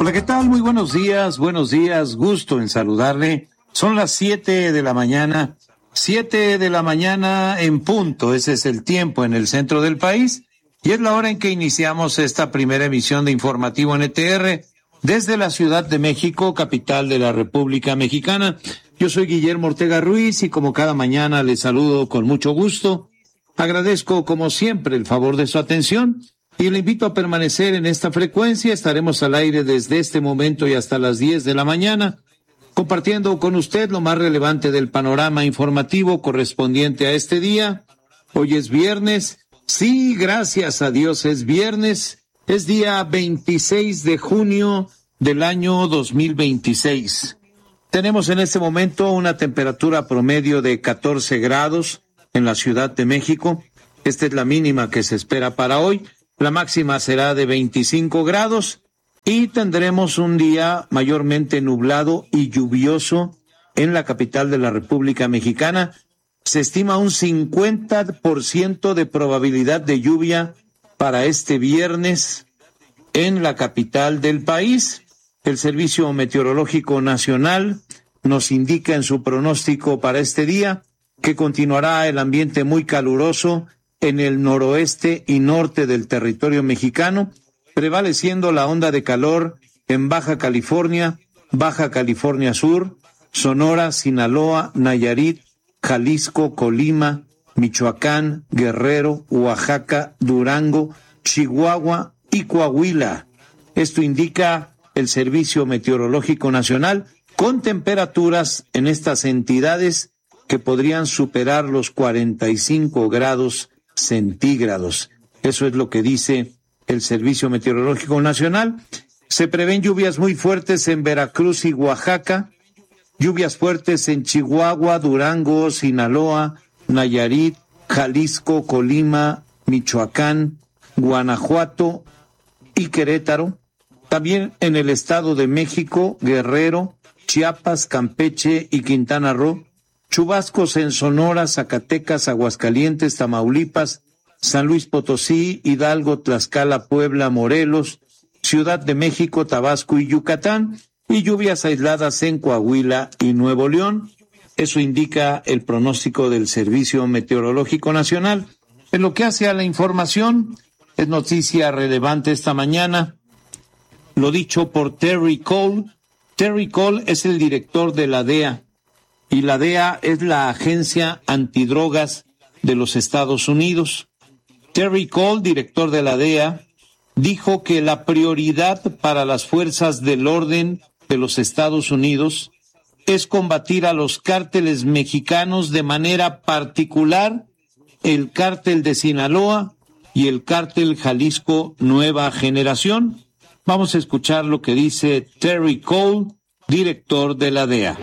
Hola, ¿qué tal? Muy buenos días, gusto en saludarle. Son las 7 de la mañana, 7 de la mañana en punto, ese es el tiempo en el centro del país, y es la hora en que iniciamos esta primera emisión de Informativo NTR desde la Ciudad de México, capital de la República Mexicana. Yo soy Guillermo Ortega Ruiz y como cada mañana les saludo con mucho gusto. Agradezco como siempre el favor de su atención y le invito a permanecer en esta frecuencia. Estaremos al aire desde este momento y hasta las 10 de la mañana, compartiendo con usted lo más relevante del panorama informativo correspondiente a este día. Hoy es viernes. Sí, gracias a Dios es viernes. Es día 26 de junio del año 2026. Tenemos en este momento una temperatura promedio de 14 grados en la Ciudad de México. Esta es la mínima que se espera para hoy. La máxima será de 25 grados y tendremos un día mayormente nublado y lluvioso en la capital de la República Mexicana. Se estima un 50% de probabilidad de lluvia para este viernes en la capital del país. El Servicio Meteorológico Nacional nos indica en su pronóstico para este día que continuará el ambiente muy caluroso en el noroeste y norte del territorio mexicano, prevaleciendo la onda de calor en Baja California Sur, Sonora, Sinaloa, Nayarit, Jalisco, Colima, Michoacán, Guerrero, Oaxaca, Durango, Chihuahua y Coahuila. Esto indica el Servicio Meteorológico Nacional, con temperaturas en estas entidades que podrían superar los 45 grados centígrados. Eso es lo que dice el Servicio Meteorológico Nacional. Se prevén lluvias muy fuertes en Veracruz y Oaxaca, lluvias fuertes en Chihuahua, Durango, Sinaloa, Nayarit, Jalisco, Colima, Michoacán, Guanajuato y Querétaro. También en el Estado de México, Guerrero, Chiapas, Campeche y Quintana Roo. Chubascos en Sonora, Zacatecas, Aguascalientes, Tamaulipas, San Luis Potosí, Hidalgo, Tlaxcala, Puebla, Morelos, Ciudad de México, Tabasco y Yucatán, y lluvias aisladas en Coahuila y Nuevo León. Eso indica el pronóstico del Servicio Meteorológico Nacional. En lo que hace a la información, es noticia relevante esta mañana, lo dicho por Terry Cole. Terry Cole es el director de la DEA, y la DEA es la agencia antidrogas de los Estados Unidos. Terry Cole, director de la DEA, dijo que la prioridad para las fuerzas del orden de los Estados Unidos es combatir a los cárteles mexicanos, de manera particular el cártel de Sinaloa y el cártel Jalisco Nueva Generación. Vamos a escuchar lo que dice Terry Cole, director de la DEA.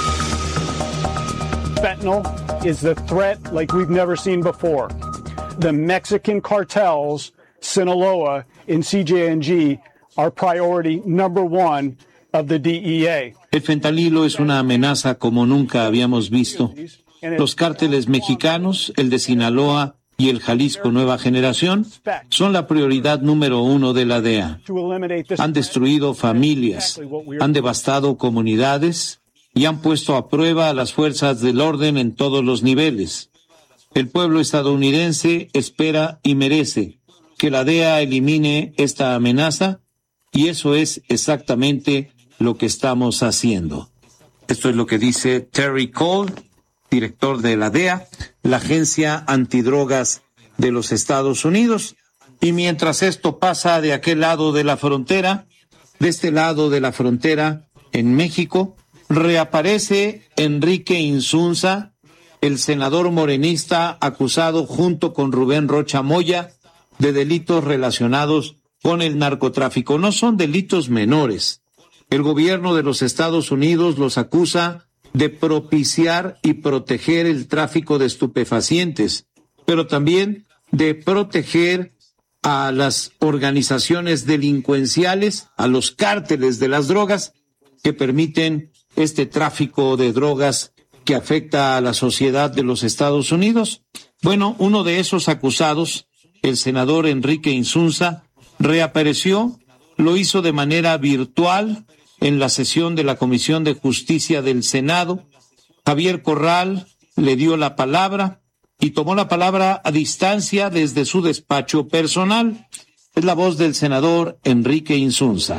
Fentanyl is the threat like we've never seen before. The Mexican cartels, Sinaloa and CJNG, are priority number one of the DEA. El fentanilo es una amenaza como nunca habíamos visto. Los cárteles mexicanos, el de Sinaloa y el Jalisco Nueva Generación, son la prioridad número uno de la DEA. Han destruido familias, han devastado comunidades y han puesto a prueba a las fuerzas del orden en todos los niveles. El pueblo estadounidense espera y merece que la DEA elimine esta amenaza, y eso es exactamente lo que estamos haciendo. Esto es lo que dice Terry Cole, director de la DEA, la agencia antidrogas de los Estados Unidos. Y mientras esto pasa de aquel lado de la frontera, de este lado de la frontera, en México, reaparece Enrique Insunza, el senador morenista acusado junto con Rubén Rocha Moya de delitos relacionados con el narcotráfico. No son delitos menores. El gobierno de los Estados Unidos los acusa de propiciar y proteger el tráfico de estupefacientes, pero también de proteger a las organizaciones delincuenciales, a los cárteles de las drogas que permiten este tráfico de drogas que afecta a la sociedad de los Estados Unidos. Bueno, uno de esos acusados, el senador Enrique Insunza, reapareció lo hizo de manera virtual en la sesión de la Comisión de Justicia del Senado. Javier Corral le dio la palabra y tomó la palabra a distancia desde su despacho personal. Es la voz del senador Enrique Insunza.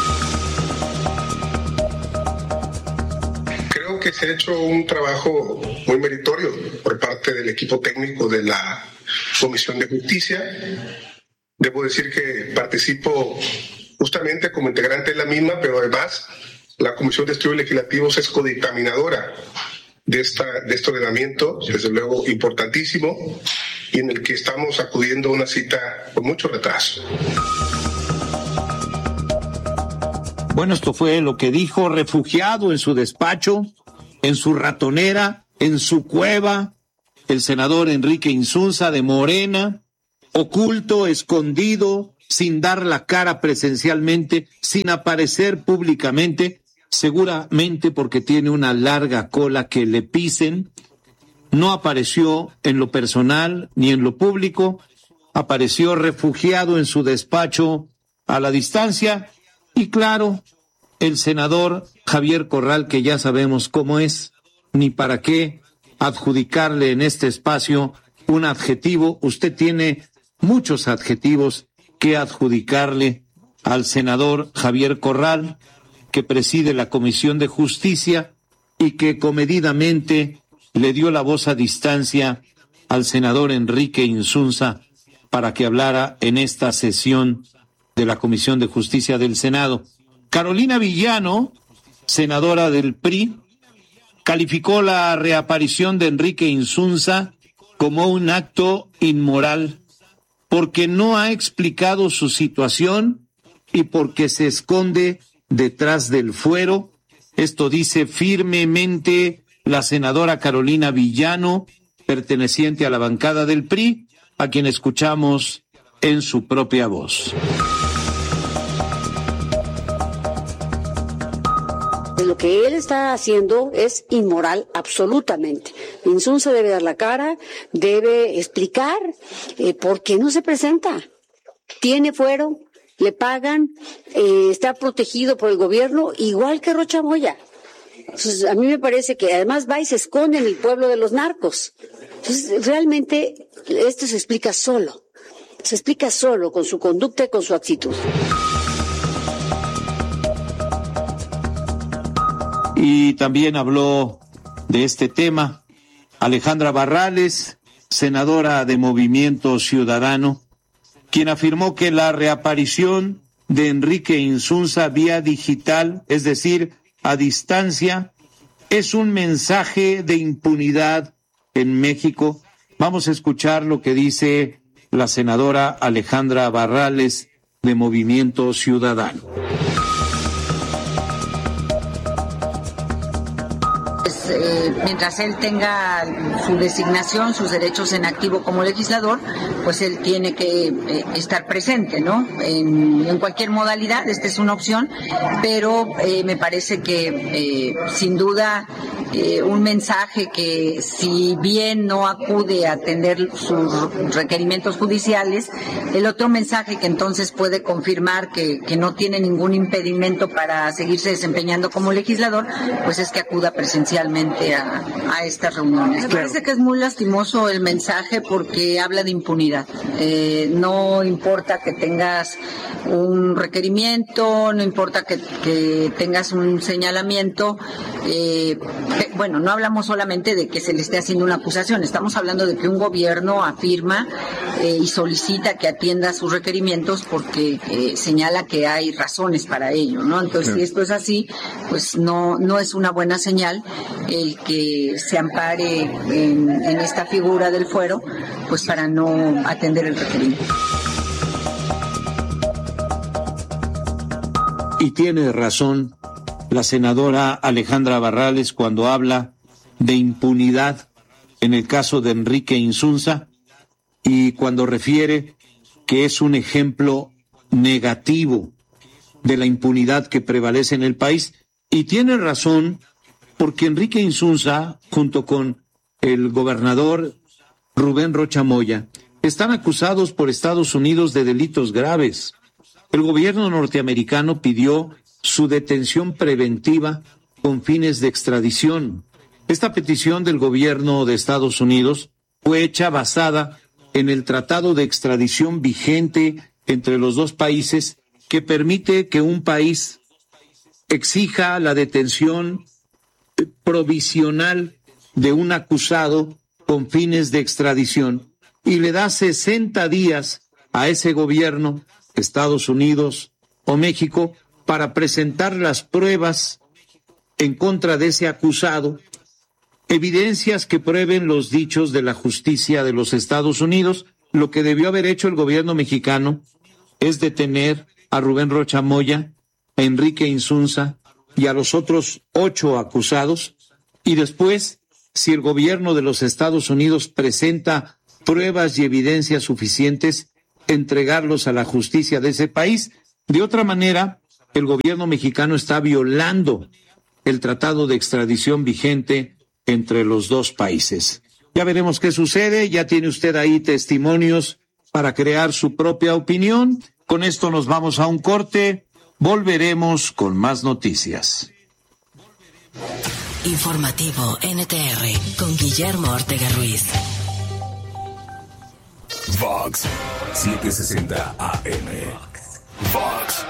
Creo que se ha hecho un trabajo muy meritorio por parte del equipo técnico de la Comisión de Justicia. Debo decir que participo justamente como integrante de la misma, pero además la Comisión de Estudios Legislativos es codictaminadora de este ordenamiento, desde luego importantísimo, y en el que estamos acudiendo a una cita con mucho retraso. Bueno, esto fue lo que dijo, refugiado en su despacho, en su ratonera, en su cueva, el senador Enrique Insunza de Morena, oculto, escondido, sin dar la cara presencialmente, sin aparecer públicamente, seguramente porque tiene una larga cola que le pisen. No apareció en lo personal ni en lo público, apareció refugiado en su despacho a la distancia. Y claro, el senador Javier Corral, que ya sabemos cómo es, ni para qué adjudicarle en este espacio un adjetivo. Usted tiene muchos adjetivos que adjudicarle al senador Javier Corral, que preside la Comisión de Justicia y que comedidamente le dio la voz a distancia al senador Enrique Insunza para que hablara en esta sesión de la Comisión de Justicia del Senado. Carolina Villano, senadora del PRI, calificó la reaparición de Enrique Insunza como un acto inmoral porque no ha explicado su situación y porque se esconde detrás del fuero. Esto dice firmemente la senadora Carolina Villano, perteneciente a la bancada del PRI, a quien escuchamos en su propia voz. Lo que él está haciendo es inmoral absolutamente. Insunza debe dar la cara, debe explicar por qué no se presenta. Tiene fuero, le pagan, está protegido por el gobierno, igual que Rocha Moya. Entonces, a mí me parece que además va y se esconde en el pueblo de los narcos. Entonces, realmente esto se explica solo con su conducta y con su actitud. Y también habló de este tema Alejandra Barrales, senadora de Movimiento Ciudadano, quien afirmó que la reaparición de Enrique Insunza vía digital, es decir, a distancia, es un mensaje de impunidad en México. Vamos a escuchar lo que dice la senadora Alejandra Barrales de Movimiento Ciudadano. Mientras él tenga su designación, sus derechos en activo como legislador, pues él tiene que estar presente, ¿no? En cualquier modalidad, esta es una opción, pero me parece que sin duda un mensaje que, si bien no acude a atender sus requerimientos judiciales, el otro mensaje que entonces puede confirmar que no tiene ningún impedimento para seguirse desempeñando como legislador, pues es que acuda presencialmente a estas reuniones. Me parece que es muy lastimoso el mensaje porque habla de impunidad. No importa que tengas un requerimiento, no importa que tengas un señalamiento. Bueno, no hablamos solamente de que se le esté haciendo una acusación, estamos hablando de que un gobierno afirma y solicita que atienda sus requerimientos porque señala que hay razones para ello, ¿no? Entonces, si esto es así, pues no es una buena señal el que se ampare en esta figura del fuero, pues para no atender el requerimiento. Y tiene razón la senadora Alejandra Barrales cuando habla de impunidad en el caso de Enrique Insunza y cuando refiere que es un ejemplo negativo de la impunidad que prevalece en el país. Y tiene razón porque Enrique Insunza, junto con el gobernador Rubén Rocha Moya, están acusados por Estados Unidos de delitos graves. el gobierno norteamericano pidió su detención preventiva con fines de extradición. Esta petición del gobierno de Estados Unidos fue hecha basada en el tratado de extradición vigente entre los dos países que permite que un país exija la detención provisional de un acusado con fines de extradición y le da 60 días a ese gobierno, Estados Unidos o México, para presentar las pruebas en contra de ese acusado, evidencias que prueben los dichos de la justicia de los Estados Unidos. Lo que debió haber hecho el gobierno mexicano es detener a Rubén Rocha Moya, a Enrique Insunza y a los otros 8 acusados, y después, si el gobierno de los Estados Unidos presenta pruebas y evidencias suficientes, entregarlos a la justicia de ese país. De otra manera, el gobierno mexicano está violando el tratado de extradición vigente entre los dos países. Ya veremos qué sucede, ya tiene usted ahí testimonios para crear su propia opinión. Con esto nos vamos a un corte, volveremos con más noticias. Informativo NTR con Guillermo Ortega Ruiz. Vox 760 AM. Vox.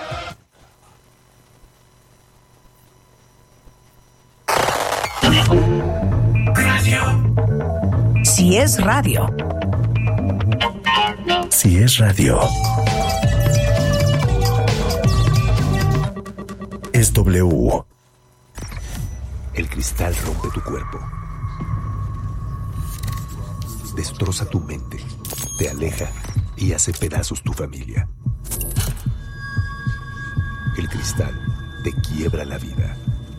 Radio. Si es radio. Si es radio. Es W. El cristal rompe tu cuerpo. Destroza tu mente, te aleja y hace pedazos tu familia. El cristal te quiebra la vida.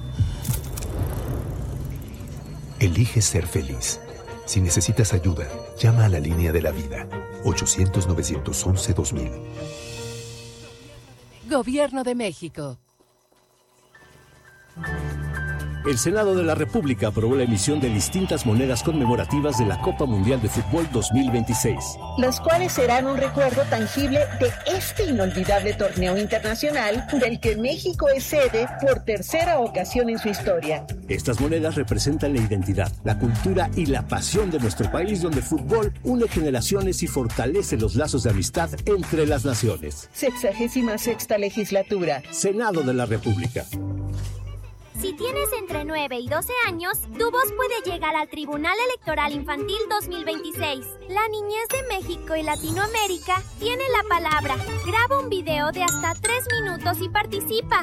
Elige ser feliz. Si necesitas ayuda, llama a la línea de la vida, 800-911-2000. Gobierno de México. El Senado de la República aprobó la emisión de distintas monedas conmemorativas de la Copa Mundial de Fútbol 2026. Las cuales serán un recuerdo tangible de este inolvidable torneo internacional del que México es sede por tercera ocasión en su historia. Estas monedas representan la identidad, la cultura y la pasión de nuestro país, donde el fútbol une generaciones y fortalece los lazos de amistad entre las naciones. 66ª legislatura. Senado de la República. Si tienes entre 9 y 12 años, tu voz puede llegar al Tribunal Electoral Infantil 2026. La niñez de México y Latinoamérica tiene la palabra. Graba un video de hasta 3 minutos y participa.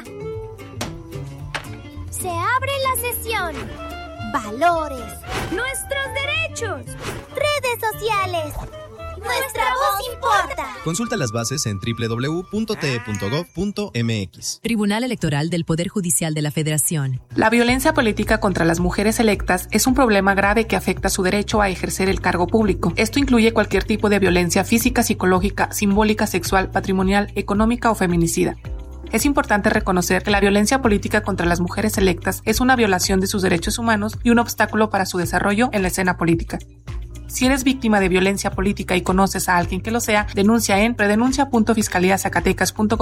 Se abre la sesión. Valores. Nuestros derechos. Redes sociales. Nuestra voz importa. Consulta las bases en www.te.gov.mx. Tribunal Electoral del Poder Judicial de la Federación. La violencia política contra las mujeres electas es un problema grave que afecta su derecho a ejercer el cargo público. Esto incluye cualquier tipo de violencia física, psicológica, simbólica, sexual, patrimonial, económica o feminicida. Es importante reconocer que la violencia política contra las mujeres electas es una violación de sus derechos humanos y un obstáculo para su desarrollo en la escena política. Si eres víctima de violencia política y conoces a alguien que lo sea, denuncia en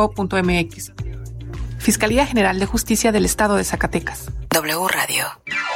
predenuncia.fiscaliazacatecas.gov.mx. Fiscalía General de Justicia del Estado de Zacatecas. W Radio.